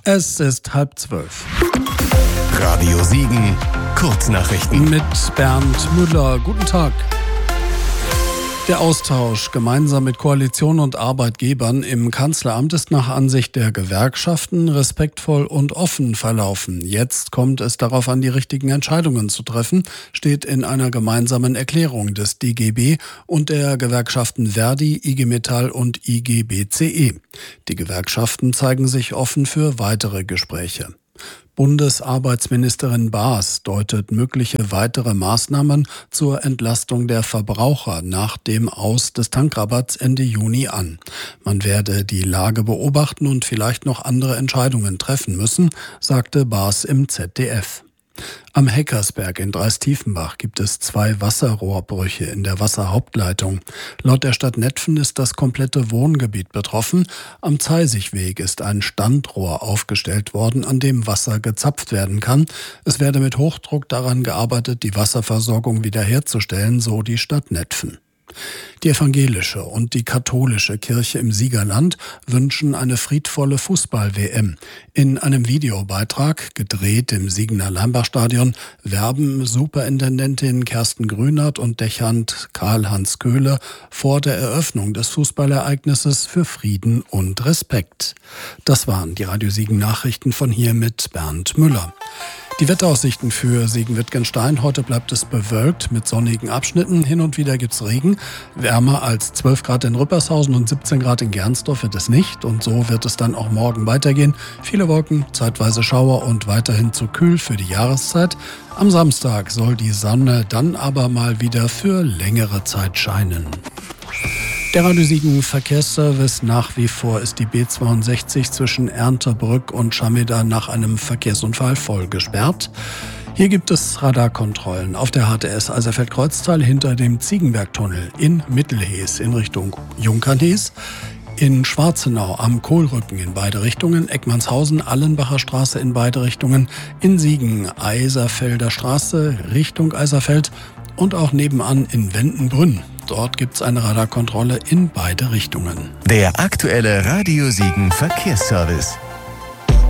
Es ist 11:30. Radio Siegen, Kurznachrichten. Mit Bernd Müller. Guten Tag. Der Austausch gemeinsam mit Koalition und Arbeitgebern im Kanzleramt ist nach Ansicht der Gewerkschaften respektvoll und offen verlaufen. Jetzt kommt es darauf an, die richtigen Entscheidungen zu treffen, steht in einer gemeinsamen Erklärung des DGB und der Gewerkschaften Verdi, IG Metall und IG BCE. Die Gewerkschaften zeigen sich offen für weitere Gespräche. Bundesarbeitsministerin Baas deutet mögliche weitere Maßnahmen zur Entlastung der Verbraucher nach dem Aus des Tankrabatts Ende Juni an. Man werde die Lage beobachten und vielleicht noch andere Entscheidungen treffen müssen, sagte Baas im ZDF. Am Heckersberg in Dreis-Tiefenbach gibt es 2 Wasserrohrbrüche in der Wasserhauptleitung. Laut der Stadt Netphen ist das komplette Wohngebiet betroffen. Am Zeisigweg ist ein Standrohr aufgestellt worden, an dem Wasser gezapft werden kann. Es werde mit Hochdruck daran gearbeitet, die Wasserversorgung wiederherzustellen, so die Stadt Netphen. Die evangelische und die katholische Kirche im Siegerland wünschen eine friedvolle Fußball-WM. In einem Videobeitrag, gedreht im Siegener Leimbach-Stadion, werben Superintendentin Kerstin Grünert und Dechant Karl-Heinz Köhler vor der Eröffnung des Fußballereignisses für Frieden und Respekt. Das waren die Radio Siegen Nachrichten von hier mit Bernd Müller. Die Wetteraussichten für Siegen-Wittgenstein. Heute bleibt es bewölkt mit sonnigen Abschnitten. Hin und wieder gibt's Regen. Wärmer als 12 Grad in Rüppershausen und 17 Grad in Gernsdorf wird es nicht. Und so wird es dann auch morgen weitergehen. Viele Wolken, zeitweise Schauer und weiterhin zu kühl für die Jahreszeit. Am Samstag soll die Sonne dann aber mal wieder für längere Zeit scheinen. Der Radio Siegen Verkehrsservice: nach wie vor ist die B62 zwischen Erntebrück und Schameda nach einem Verkehrsunfall voll gesperrt. Hier gibt es Radarkontrollen auf der HTS Eiserfeld-Kreuztal hinter dem Ziegenbergtunnel, in Mittelhees in Richtung Junkernhees, in Schwarzenau am Kohlrücken in beide Richtungen, Eckmannshausen, Allenbacher Straße in beide Richtungen, in Siegen Eiserfelder Straße Richtung Eiserfeld und auch nebenan in Wendenbrünn. Dort gibt es eine Radarkontrolle in beide Richtungen. Der aktuelle Radio Siegen Verkehrsservice.